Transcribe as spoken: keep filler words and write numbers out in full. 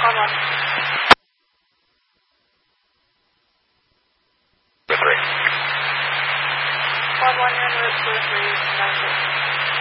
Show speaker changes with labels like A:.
A: One one.
B: Three.
A: One one, you're in route two three, nine two.